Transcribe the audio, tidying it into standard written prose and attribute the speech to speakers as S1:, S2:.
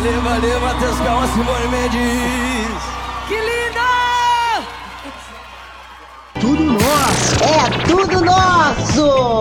S1: valeu, Matheus Calma, Simone Mendes.
S2: Que linda!
S3: Tudo nosso!
S4: É tudo nosso!